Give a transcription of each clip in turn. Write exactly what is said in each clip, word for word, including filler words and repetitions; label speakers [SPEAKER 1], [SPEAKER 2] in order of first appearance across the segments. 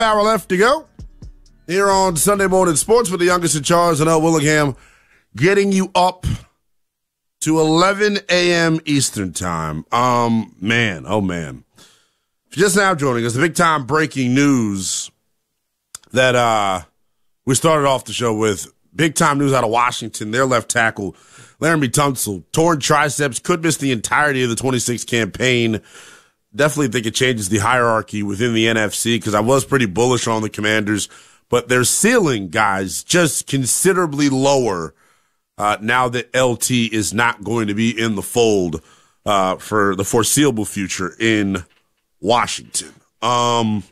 [SPEAKER 1] Hour left to go here on Sunday Morning Sports with the youngest in charge, and L. Willingham, getting you up to eleven a.m. Eastern time. Um, man, oh man. If you're just now joining us, the big time breaking news that uh, we started off the show with. Big time news out of Washington. Their left tackle, Laramie Tunsil, torn triceps, could miss the entirety of the twenty-six campaign. Definitely think it changes the hierarchy within the N F C because I was pretty bullish on the Commanders, but their ceiling, guys, just considerably lower uh, now that L T is not going to be in the fold uh, for the foreseeable future in Washington. Um,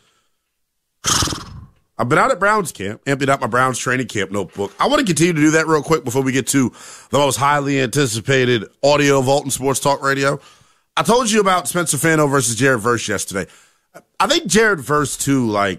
[SPEAKER 1] I've been out at Browns camp, emptied out my Browns training camp notebook. I want to continue to do that real quick before we get to the most highly anticipated audio Vault and Sports Talk Radio. I told you about Spencer Fano versus Jared Verse yesterday. I think Jared Verse, too, like,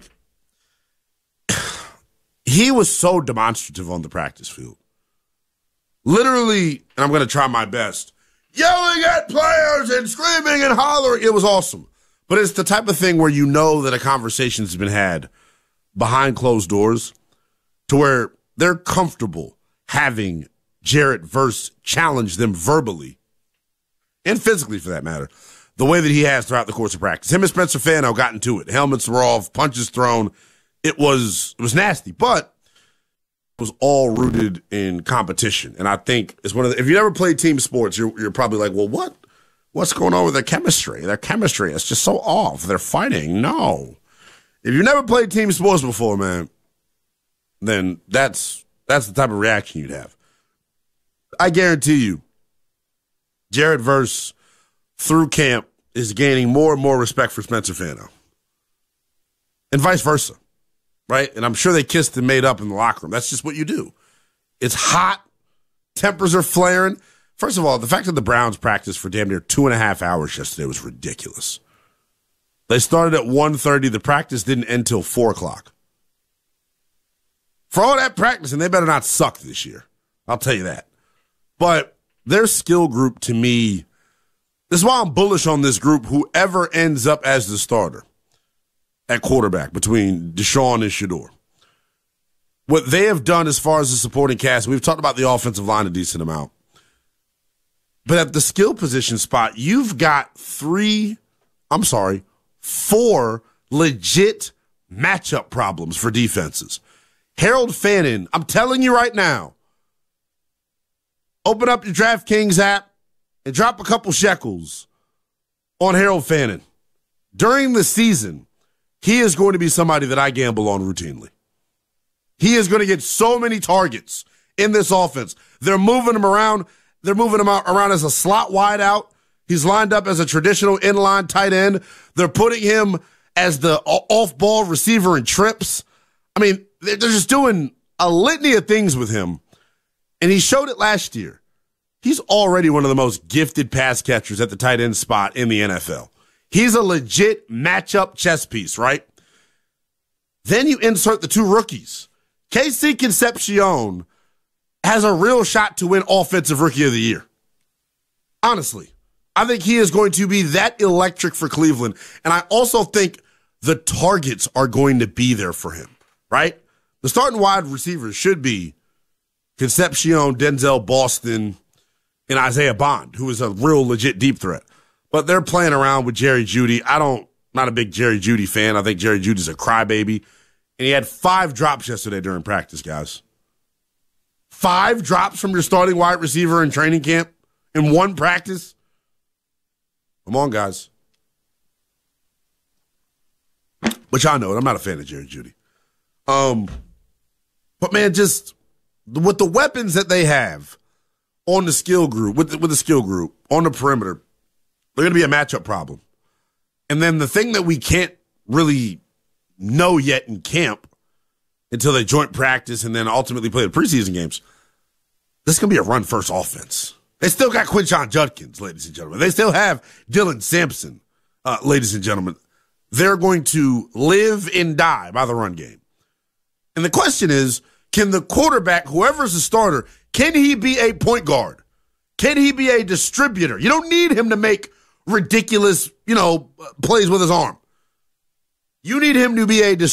[SPEAKER 1] he was so demonstrative on the practice field. Literally, and I'm going to try my best, yelling at players and screaming and hollering. It was awesome. But it's the type of thing where you know that a conversation's been had behind closed doors to where they're comfortable having Jared Verse challenge them verbally and physically, for that matter, the way that he has throughout the course of practice. Him and Spencer Fano got into it. Helmets were off, punches thrown. It was it was nasty, but it was all rooted in competition. And I think it's one of the, if you never played team sports, you're you're probably like, well, what what's going on with their chemistry? Their chemistry is just so off. They're fighting. No. If you've never played team sports before, man, then that's that's the type of reaction you'd have. I guarantee you, Jared Verse, through camp, is gaining more and more respect for Spencer Fano. And vice versa, right? And I'm sure they kissed and made up in the locker room. That's just what you do. It's hot. Tempers are flaring. First of all, the fact that the Browns practiced for damn near two and a half hours yesterday was ridiculous. They started at one thirty. The practice didn't end till four o'clock. For all that practice, and they better not suck this year. I'll tell you that. But their skill group, to me, this is why I'm bullish on this group, whoever ends up as the starter at quarterback between Deshaun and Shedeur. What they have done as far as the supporting cast, we've talked about the offensive line a decent amount. But at the skill position spot, you've got three, I'm sorry, four legit matchup problems for defenses. Harold Fannin, I'm telling you right now, open up your DraftKings app and drop a couple shekels on Harold Fannin. During the season, he is going to be somebody that I gamble on routinely. He is going to get so many targets in this offense. They're moving him around. They're moving him out, around as a slot wide out. He's lined up as a traditional inline tight end. They're putting him as the off-ball receiver in trips. I mean, they're just doing a litany of things with him. And he showed it last year. He's already one of the most gifted pass catchers at the tight end spot in the N F L. He's a legit matchup chess piece, right? Then you insert the two rookies. Casey Concepcion has a real shot to win Offensive Rookie of the Year. Honestly, I think he is going to be that electric for Cleveland. And I also think the targets are going to be there for him, right? The starting wide receivers should be Concepcion, Denzel Boston, and Isaiah Bond, who is a real legit deep threat. But they're playing around with Jerry Jeudy. I don't, not a big Jerry Jeudy fan. I think Jerry Judy's a crybaby. And he had five drops yesterday during practice, guys. Five drops from your starting wide receiver in training camp in one practice? Come on, guys. Which I know, I'm not a fan of Jerry Jeudy. Um, but, man, just with the weapons that they have on the skill group, with the, with the skill group, on the perimeter, they're going to be a matchup problem. And then the thing that we can't really know yet in camp until they joint practice and then ultimately play the preseason games, this is going to be a run-first offense. They still got Quinshon Judkins, ladies and gentlemen. They still have Dylan Sampson, uh, ladies and gentlemen. They're going to live and die by the run game. And the question is, can the quarterback, whoever's the starter, can he be a point guard? Can he be a distributor? You don't need him to make ridiculous, you know, plays with his arm. You need him to be a